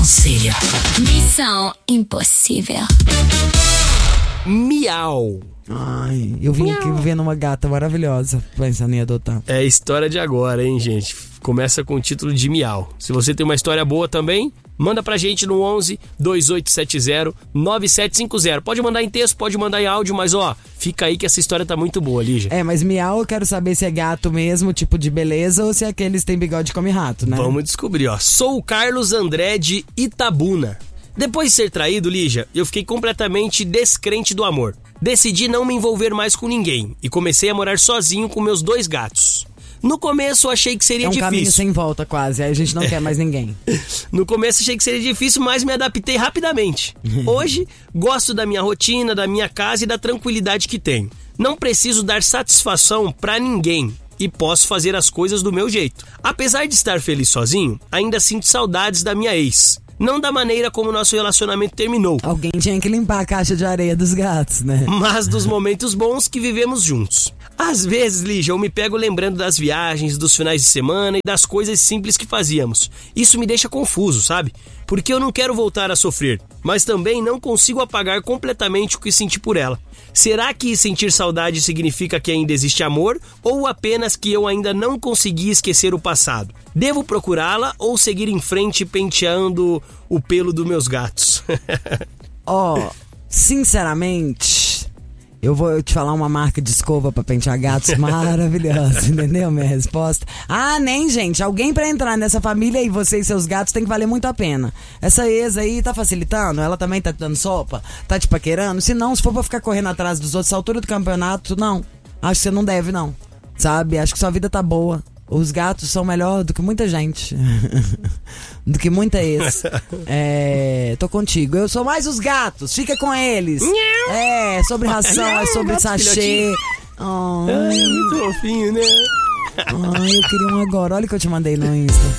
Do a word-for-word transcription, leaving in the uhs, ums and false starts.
Sobrancelha. Missão impossível. Miau. Ai, eu vim aqui vendo uma gata maravilhosa, pensando em adotar. É a história de agora, hein, gente? Começa com o título de Miau. Se você tem uma história boa também, manda pra gente no onze, dois oito sete zero, nove sete cinco zero. Pode mandar em texto, pode mandar em áudio, mas ó, fica aí que essa história tá muito boa, Lígia. É, mas miau eu quero saber se é gato mesmo, tipo de beleza, ou se é aqueles que tem bigode e come rato, né? Vamos descobrir, ó. Sou o Carlos André de Itabuna. Depois de ser traído, Lígia, eu fiquei completamente descrente do amor. Decidi não me envolver mais com ninguém e comecei a morar sozinho com meus dois gatos. No começo achei que seria é um difícil. caminho sem volta quase, aí a gente não quer mais ninguém. No começo achei que seria difícil, mas me adaptei rapidamente. Hoje, gosto da minha rotina, da minha casa e da tranquilidade que tenho. Não preciso dar satisfação pra ninguém e posso fazer as coisas do meu jeito. Apesar de estar feliz sozinho, ainda sinto saudades da minha ex. Não da maneira como nosso relacionamento terminou. Alguém tinha que limpar a caixa de areia dos gatos, né? Mas dos momentos bons que vivemos juntos. Às vezes, Lígia, eu me pego lembrando das viagens, dos finais de semana e das coisas simples que fazíamos. Isso me deixa confuso, sabe? Porque eu não quero voltar a sofrer, mas também não consigo apagar completamente o que senti por ela. Será que sentir saudade significa que ainda existe amor ou apenas que eu ainda não consegui esquecer o passado? Devo procurá-la ou seguir em frente penteando o pelo dos meus gatos? Ó, oh, sinceramente, eu vou te falar uma marca de escova pra pentear gatos maravilhosa, entendeu? Minha resposta. Ah, nem, gente. Alguém pra entrar nessa família e você e seus gatos tem que valer muito a pena. Essa ex aí tá facilitando? Ela também tá te dando sopa? Tá te paquerando? Se não, se for pra ficar correndo atrás dos outros, essa altura do campeonato, não. Acho que você não deve, não. Sabe? Acho que sua vida tá boa. Os gatos são melhor do que muita gente. Do que muita ex. É, tô contigo. Eu sou mais os gatos. Fica com eles. É, sobre ração, é sobre sachê. Ai, é muito fofinho, né? Ai, eu queria um agora. Olha o que eu te mandei no Insta.